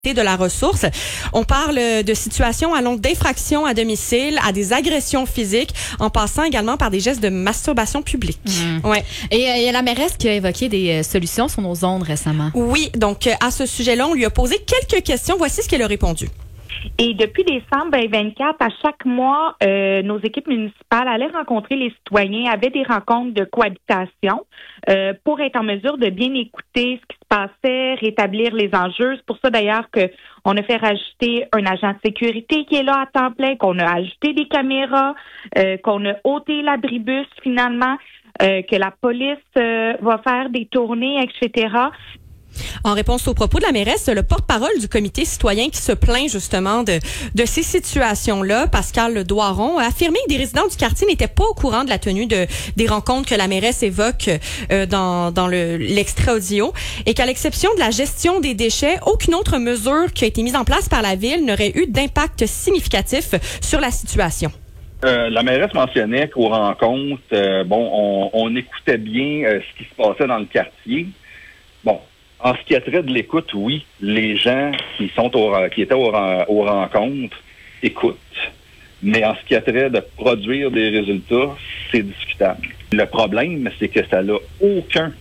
de la ressource. On parle de situations allant d'infractions à domicile à des agressions physiques, en passant également par des gestes de masturbation publique. Ouais. Et il y a la mairesse qui a évoqué des solutions sur nos ondes récemment. Oui, donc à ce sujet-là, on lui a posé quelques questions. Voici ce qu'elle a répondu. Et depuis décembre 2024, à chaque mois, nos équipes municipales allaient rencontrer les citoyens, avaient des rencontres de cohabitation pour être en mesure de bien écouter ce qui se passait, rétablir les enjeux. C'est pour ça d'ailleurs qu'on a fait rajouter un agent de sécurité qui est là à temps plein, qu'on a ajouté des caméras, qu'on a ôté l'abribus finalement, que la police va faire des tournées, etc. En réponse aux propos de la mairesse, le porte-parole du comité citoyen qui se plaint justement de ces situations-là, Pascal Doiron, a affirmé que des résidents du quartier n'étaient pas au courant de la tenue des rencontres que la mairesse évoque dans l'extrait audio et qu'à l'exception de la gestion des déchets, aucune autre mesure qui a été mise en place par la ville n'aurait eu d'impact significatif sur la situation. La mairesse mentionnait qu'aux rencontres, on écoutait bien ce qui se passait dans le quartier. Bon. En ce qui a trait de l'écoute, oui, les gens qui étaient aux rencontres écoutent. Mais en ce qui a trait de produire des résultats, c'est discutable. Le problème, c'est que ça n'a aucun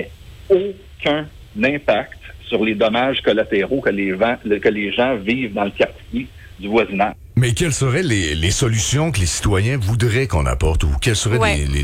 impact sur les dommages collatéraux que les gens vivent dans le quartier du voisinage. Mais quelles seraient les solutions que les citoyens voudraient qu'on apporte ou quelles seraient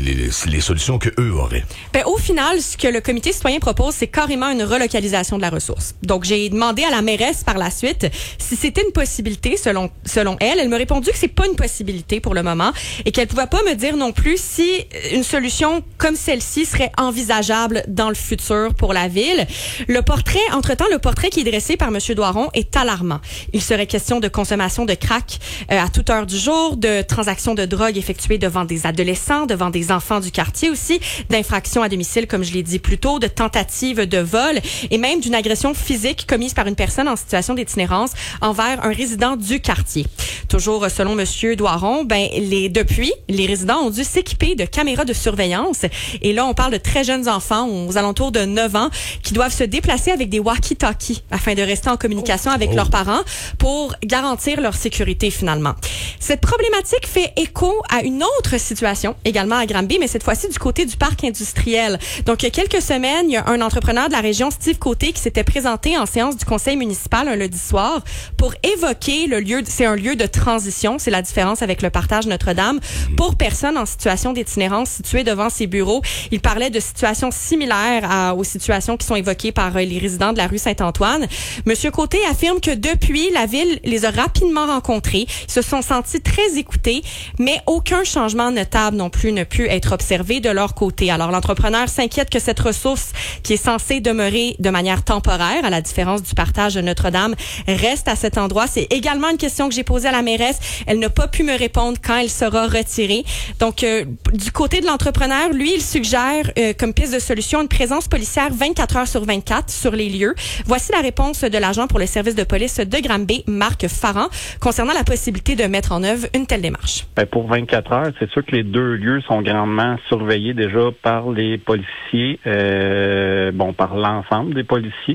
les solutions que eux auraient? Ben, au final, ce que le comité citoyen propose, c'est carrément une relocalisation de la ressource. Donc, j'ai demandé à la mairesse par la suite si c'était une possibilité selon elle. Elle m'a répondu que c'est pas une possibilité pour le moment et qu'elle pouvait pas me dire non plus si une solution comme celle-ci serait envisageable dans le futur pour la ville. Le portrait qui est dressé par M. Doiron est alarmant. Il serait question de consommation de crack à toute heure du jour, de transactions de drogue effectuées devant des adolescents, devant des enfants du quartier aussi, d'infractions à domicile, comme je l'ai dit plus tôt, de tentatives de vol et même d'une agression physique commise par une personne en situation d'itinérance envers un résident du quartier. Toujours selon M. Doiron, depuis, les résidents ont dû s'équiper de caméras de surveillance. Et là, on parle de très jeunes enfants, aux alentours de 9 ans, qui doivent se déplacer avec des walkie-talkies afin de rester en communication avec leurs parents pour garantir leur sécurité finalement. Cette problématique fait écho à une autre situation, également à Granby, mais cette fois-ci du côté du parc industriel. Donc, il y a quelques semaines, il y a un entrepreneur de la région, Steve Côté, qui s'était présenté en séance du conseil municipal un lundi soir pour évoquer c'est un lieu de transition, c'est la différence avec le partage Notre-Dame, pour personnes en situation d'itinérance situées devant ses bureaux. Il parlait de situations similaires aux situations qui sont évoquées par les résidents de la rue Saint-Antoine. Monsieur Côté affirme que depuis, la ville les a rapidement rencontrés. Ils se sont sentis très écoutés, mais aucun changement notable non plus ne pu être observé de leur côté. Alors, l'entrepreneur s'inquiète que cette ressource qui est censée demeurer de manière temporaire, à la différence du partage de Notre-Dame, reste à cet endroit. C'est également une question que j'ai posée à la mairesse. Elle n'a pas pu me répondre quand elle sera retirée. Donc, du côté de l'entrepreneur, lui, il suggère comme piste de solution une présence policière 24 heures sur 24 sur les lieux. Voici la réponse de l'agent pour le service de police de Granby, Marc Farran, concernant la possibilité de mettre en œuvre une telle démarche. Pour 24 heures, c'est sûr que les deux lieux sont grandement surveillés déjà par les policiers, par l'ensemble des policiers.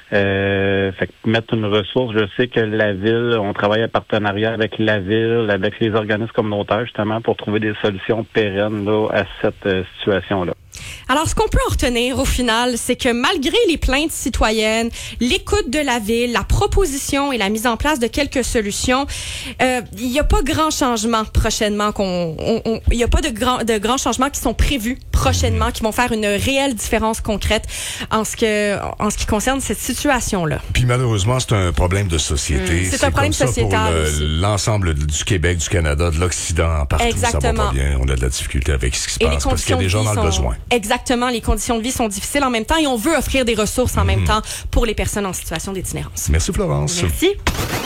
Fait que mettre une ressource, je sais que la ville, on travaille en partenariat avec la ville, avec les organismes communautaires justement pour trouver des solutions pérennes là, à cette situation-là. Alors, ce qu'on peut en retenir au final, c'est que malgré les plaintes citoyennes, l'écoute de la ville, la proposition et la mise en place de quelques solutions, il n'y a pas grand changement prochainement. Il n'y a pas de grands changements qui sont prévus prochainement, qui vont faire une réelle différence concrète en ce qui concerne cette situation-là. Puis malheureusement, c'est un problème de société. C'est un problème sociétal pour l'ensemble du Québec, du Canada, de l'Occident, partout. Exactement. Ça va pas bien. On a de la difficulté avec ce qui se passe parce qu'il y a des gens dans le besoin. Exactement, les conditions de vie sont difficiles en même temps et on veut offrir des ressources en même temps pour les personnes en situation d'itinérance. Merci Florence. Merci.